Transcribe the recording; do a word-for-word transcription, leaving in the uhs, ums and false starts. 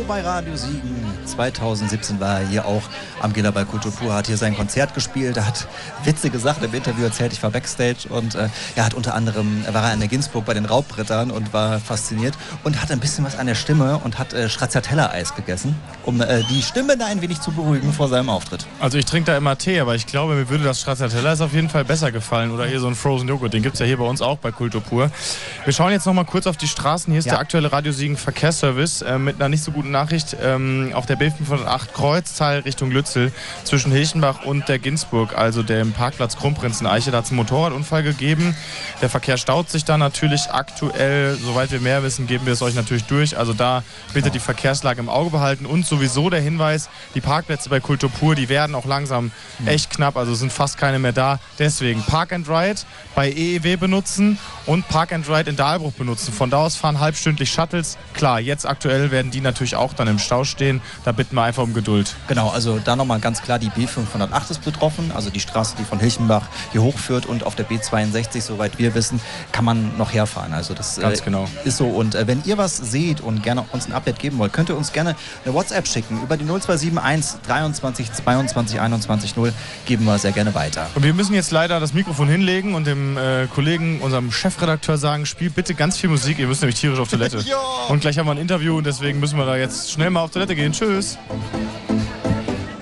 bei Radio Siegen. zweitausendsiebzehn war er hier auch am Gilderball Kultur Pur, hat hier sein Konzert gespielt, er hat witzige Sachen im Interview erzählt, ich war Backstage und äh, er hat unter anderem, war er in der Ginsburg bei den Raubrittern und war fasziniert und hat ein bisschen was an der Stimme und hat äh, Stracciatella-Eis gegessen, um äh, die Stimme da ein wenig zu beruhigen vor seinem Auftritt. Also ich trinke da immer Tee, aber ich glaube, mir würde das Stracciatella auf jeden Fall besser gefallen oder eher so ein Frozen Joghurt, den gibt es ja hier bei uns auch bei Kultur Pur. Wir schauen jetzt noch mal kurz auf die Straßen, hier ist ja. der aktuelle Radio Siegen Verkehrsservice äh, mit einer nicht so guten Nachricht ähm, auf der B fünfhundertacht Kreuzteil Richtung Lützel zwischen Hilchenbach und der Ginsburg, also dem Parkplatz Kronprinzeneiche. Da hat es einen Motorradunfall gegeben. Der Verkehr staut sich da natürlich aktuell. Soweit wir mehr wissen, geben wir es euch natürlich durch. Also da bitte die Verkehrslage im Auge behalten und sowieso der Hinweis, die Parkplätze bei Kultur Pur, die werden auch langsam echt knapp, also sind fast keine mehr da. Deswegen Park and Ride bei E E W benutzen und Park and Ride in Dahlbruch benutzen. Von da aus fahren halbstündlich Shuttles. Klar, jetzt aktuell werden die natürlich auch dann im Stau stehen. Da bitten wir einfach um Geduld. Genau, also da nochmal ganz klar, die B fünfhundertacht ist betroffen, also die Straße, die von Hilchenbach hier hochführt, und auf der B zweiundsechzig, soweit wir wissen, kann man noch herfahren. Also das ganz äh, genau. ist so. Und äh, wenn ihr was seht und gerne uns ein Update geben wollt, könnt ihr uns gerne eine WhatsApp schicken über die null zwei sieben eins dreiundzwanzig zweiundzwanzig einundzwanzig null. Geben wir sehr gerne weiter. Und wir müssen jetzt leider das Mikrofon hinlegen und dem äh, Kollegen, unserem Chefredakteur sagen, spielt bitte ganz viel Musik, ihr müsst nämlich tierisch auf Toilette. Ja. Und gleich haben wir ein Interview und deswegen müssen wir da jetzt schnell mal auf Toilette gehen. Tschüss.